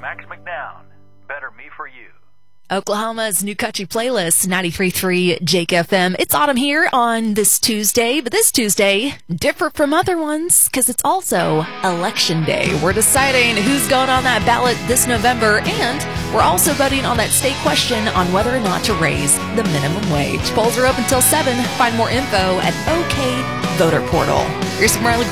Max McNown. Better Me For You. Oklahoma's new country playlist, 93.3 Jake FM. It's autumn here on this Tuesday, but this Tuesday, different from other ones, because it's also Election Day. We're deciding who's going on that ballot this November, and we're also voting on that state question on whether or not to raise the minimum wage. Polls are open until 7. Find more info at OK Voter Portal. Here's some Riley